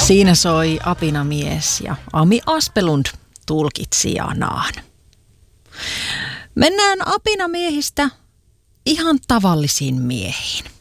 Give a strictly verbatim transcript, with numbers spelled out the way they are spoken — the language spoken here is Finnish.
Siinä soi apinamies ja Ami Aspelund tulkitsijanaan. Mennään apinamiehistä ihan tavallisiin miehiin.